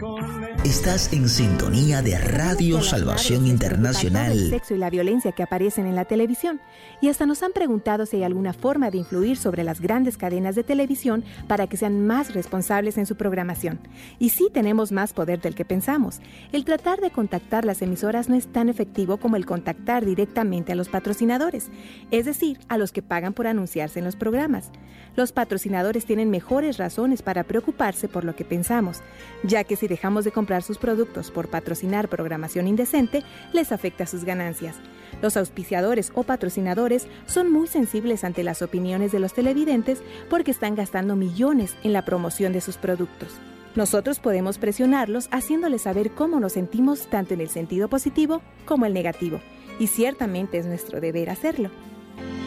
Estás en sintonía de Radio Salvación Internacional. El sexo y la violencia que aparecen en la televisión. Y hasta nos han preguntado si hay alguna forma de influir sobre las grandes cadenas de televisión para que sean más responsables en su programación. Y sí tenemos más poder del que pensamos. El tratar de contactar las emisoras no es tan efectivo como el contactar directamente a los patrocinadores, es decir, a los que pagan por anunciarse en los programas. Los patrocinadores tienen mejores razones para preocuparse por lo que pensamos, ya que si dejamos de comprar sus productos por patrocinar programación indecente, les afecta sus ganancias. Los auspiciadores o patrocinadores son muy sensibles ante las opiniones de los televidentes porque están gastando millones en la promoción de sus productos. Nosotros podemos presionarlos haciéndoles saber cómo nos sentimos tanto en el sentido positivo como el negativo, y ciertamente es nuestro deber hacerlo.